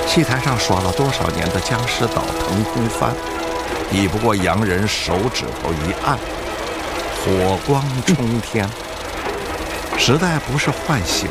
戏台上耍了多少年的僵尸倒腾空翻，比不过洋人手指头一按，火光冲天。时代不是唤醒